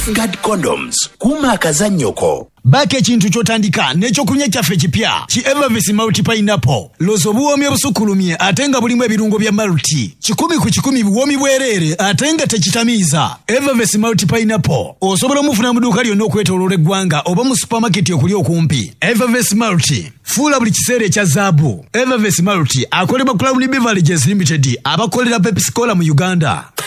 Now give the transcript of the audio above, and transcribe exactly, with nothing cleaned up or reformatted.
Safeguard Condoms. Kuma akazannyoko. Baka ekintu kyotandika n'ekyokunywa kyaffe kipya ki Evervis Multi Pineapple. Lozo buwomi obusukulumye ate nga bulimu ebirungo bya Multi. Kikumi ku kikumi buwomi bwereere ate nga tekitamiiza. Evervis Multi Pineapple osobola omufuna mu dduuka lyonna okwetooloola eggwanga oba mu supermarket okuli okumpi. Evervis Multi fuula buli kiseera ekya zaabu. Evervis Multi akolebwa Crown Beverages Limited abakolera Pepsi Cola mu Uganda.